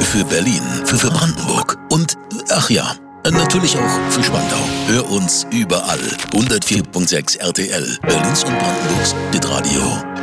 für Berlin, für Brandenburg und, ach ja, natürlich auch für Spandau. Hör uns überall. 104.6 RTL, Berlins und Brandenburgs Hitradio.